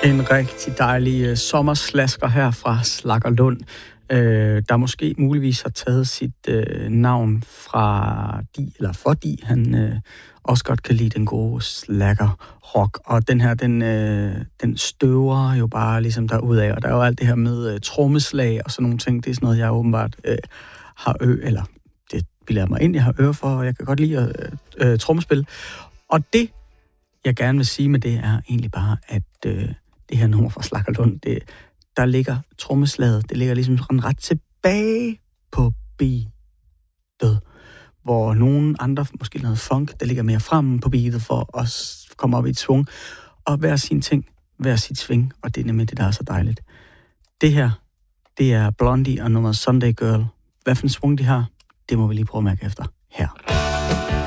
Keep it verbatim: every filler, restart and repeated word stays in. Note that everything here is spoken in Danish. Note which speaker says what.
Speaker 1: En rigtig dejlig uh, sommerslasker her fra Slaggerlund, uh, der måske muligvis har taget sit uh, navn fra de, eller fordi han uh, også godt kan lide den gode slaggerrock. Og den her, den, uh, den støver jo bare ligesom derudad, og der er jo alt det her med uh, trommeslag og sådan nogle ting. Det er sådan noget, jeg åbenbart uh, har ø, eller det bilder mig ind, jeg har øre for, og jeg kan godt lide at uh, uh, trommespil. Og det, jeg gerne vil sige med det, er egentlig bare, at uh, det her nummer fra Slaggerlund, det, der ligger trommeslaget, det ligger ligesom ret tilbage på beatet, hvor nogle andre, måske noget funk, der ligger mere frem på beatet for at komme op i et svung, og hver sin ting, hver sit sving, og det er nemlig det, der er så dejligt. Det her, det er Blondie og nummeret Sunday Girl. Hvad for en svung de har, det må vi lige prøve at mærke efter her.